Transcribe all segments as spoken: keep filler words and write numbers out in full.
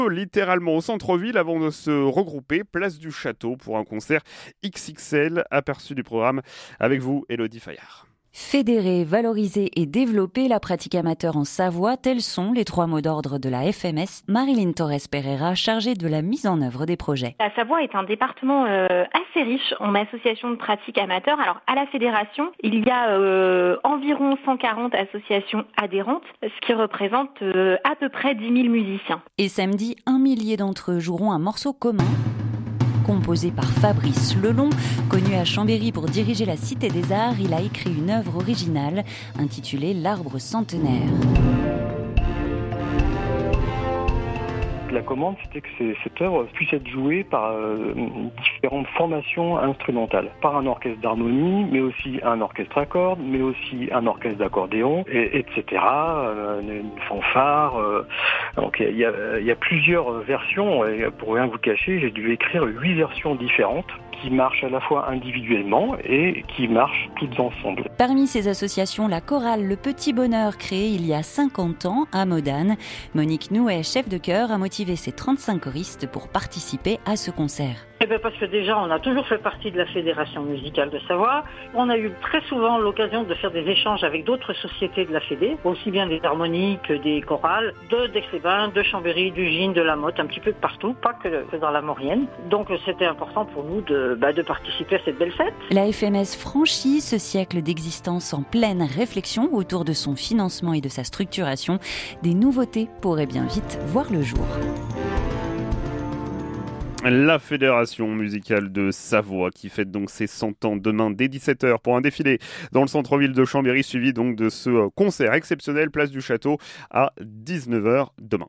littéralement au centre-ville avant de se regrouper place du Château pour un concert X X L. Aperçu du programme avec vous, Élodie Fayard. Fédérer, valoriser et développer la pratique amateur en Savoie, tels sont les trois mots d'ordre de la F M S. Marilyn Torres Pereira, chargée de la mise en œuvre des projets. La Savoie est un département euh, assez riche en associations de pratique amateur. Alors à la fédération, il y a euh, environ cent quarante associations adhérentes, ce qui représente euh, à peu près dix mille musiciens. Et samedi, un millier d'entre eux joueront un morceau commun. Composé par Fabrice Lelon, connu à Chambéry pour diriger la Cité des Arts, il a écrit une œuvre originale intitulée L'Arbre centenaire. La commande, c'était que ces, cette œuvre puisse être jouée par euh, différentes formations instrumentales, par un orchestre d'harmonie, mais aussi un orchestre à cordes, mais aussi un orchestre d'accordéon, et, etc. Euh, une fanfare. Euh, donc il y a, y a plusieurs versions. Et pour rien vous cacher, j'ai dû écrire huit versions différentes qui marchent à la fois individuellement et qui marchent toutes ensemble. Parmi ces associations, la chorale Le Petit Bonheur, créée il y a cinquante ans à Modane. Monique Nouet, chef de chœur, a motivé ses trente-cinq choristes pour participer à ce concert. Eh bien parce que déjà, on a toujours fait partie de la Fédération musicale de Savoie. On a eu très souvent l'occasion de faire des échanges avec d'autres sociétés de la Fédé, aussi bien des harmonies que des chorales, de d'Aix-les-Bains, de Chambéry, du Gine, de la Motte, un petit peu de partout, pas que, que dans la Maurienne. Donc c'était important pour nous de, bah, de participer à cette belle fête. La F M S franchit ce siècle d'existence en pleine réflexion autour de son financement et de sa structuration. Des nouveautés pourraient bien vite voir le jour. La Fédération musicale de Savoie qui fête donc ses cent ans demain dès dix-sept heures pour un défilé dans le centre-ville de Chambéry, suivi donc de ce concert exceptionnel place du Château à dix-neuf heures demain.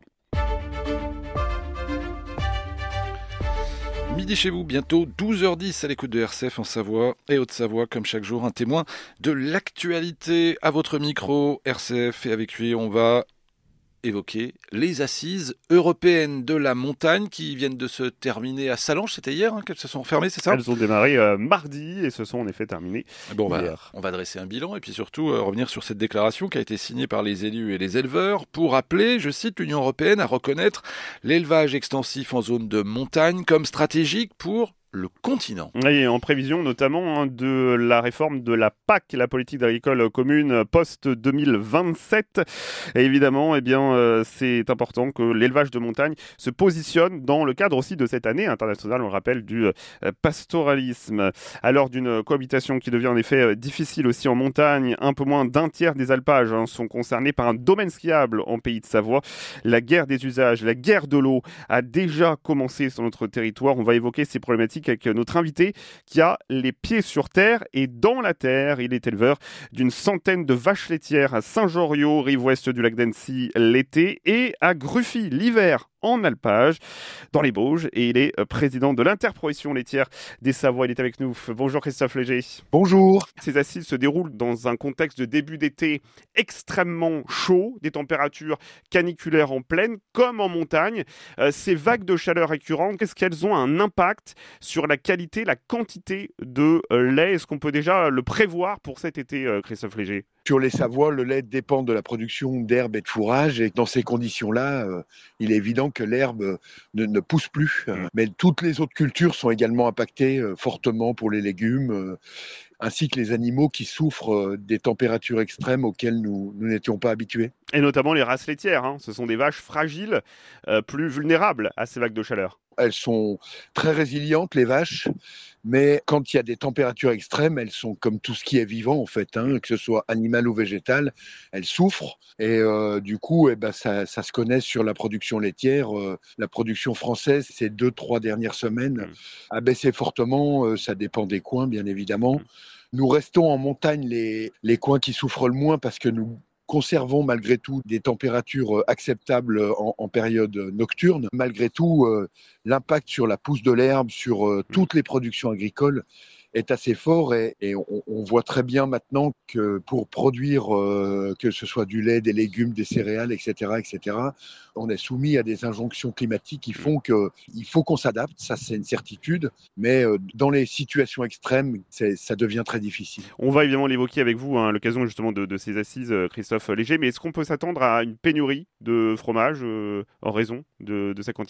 Midi chez vous, bientôt douze heures dix à l'écoute de R C F en Savoie et Haute-Savoie, comme chaque jour, un témoin de l'actualité à votre micro R C F, et avec lui on va évoquer les assises européennes de la montagne qui viennent de se terminer à Sallanches. C'était hier hein, qu'elles se sont fermées, c'est ça ? Elles ont démarré euh, mardi et se sont en effet terminées bon, bah, hier. On va dresser un bilan et puis surtout euh, revenir sur cette déclaration qui a été signée par les élus et les éleveurs pour appeler, je cite, l'Union européenne à reconnaître l'élevage extensif en zone de montagne comme stratégique pour le continent. Et en prévision notamment hein, de la réforme de la P A C, la politique agricole commune post-deux mille vingt-sept. Et évidemment, eh bien, euh, c'est important que l'élevage de montagne se positionne dans le cadre aussi de cette année internationale, on le rappelle, du euh, pastoralisme. À l'heure d'une cohabitation qui devient en effet euh, difficile aussi en montagne, un peu moins d'un tiers des alpages hein, sont concernés par un domaine skiable en Pays de Savoie. La guerre des usages, la guerre de l'eau a déjà commencé sur notre territoire. On va évoquer ces problématiques avec notre invité qui a les pieds sur terre et dans la terre. Il est éleveur d'une centaine de vaches laitières à Saint-Joriot, rive ouest du lac d'Annecy l'été, et à Gruffy l'hiver en alpage, dans les Bauges, et il est président de l'interprofession laitière des Savoies. Il est avec nous. Bonjour Christophe Léger. Bonjour. Ces assises se déroulent dans un contexte de début d'été extrêmement chaud, des températures caniculaires en plaine comme en montagne. Euh, ces vagues de chaleur récurrentes, est-ce qu'elles ont un impact sur la qualité, la quantité de euh, lait ? Est-ce qu'on peut déjà le prévoir pour cet été, euh, Christophe Léger ? Sur les Savoies, le lait dépend de la production d'herbe et de fourrage, et dans ces conditions-là, euh, il est évident que l'herbe ne, ne pousse plus. Euh, mais toutes les autres cultures sont également impactées euh, fortement pour les légumes, euh, ainsi que les animaux qui souffrent euh, des températures extrêmes auxquelles nous, nous n'étions pas habitués. Et notamment les races laitières, hein. Ce sont des vaches fragiles, euh, plus vulnérables à ces vagues de chaleur. Elles sont très résilientes, les vaches, mais quand il y a des températures extrêmes, elles sont comme tout ce qui est vivant, en fait, hein, que ce soit animal ou végétal, elles souffrent. Et euh, du coup, eh ben, ça, ça se connaît sur la production laitière. Euh, la production française, ces deux, trois dernières semaines, mmh. a baissé fortement. Euh, ça dépend des coins, bien évidemment. Mmh. Nous restons en montagne les, les coins qui souffrent le moins parce que nous conservons malgré tout des températures acceptables en, en période nocturne. Malgré tout, euh, l'impact sur la pousse de l'herbe, sur euh, toutes les productions agricoles est assez fort et, et on, on voit très bien maintenant que pour produire, euh, que ce soit du lait, des légumes, des céréales, et cetera, et cetera, on est soumis à des injonctions climatiques qui font qu'il faut qu'on s'adapte, ça c'est une certitude, mais euh, dans les situations extrêmes, c'est, ça devient très difficile. On va évidemment l'évoquer avec vous hein, à l'occasion justement de, de ces assises, Christophe Léger, mais est-ce qu'on peut s'attendre à une pénurie de fromage euh, en raison de, de sa quantité ?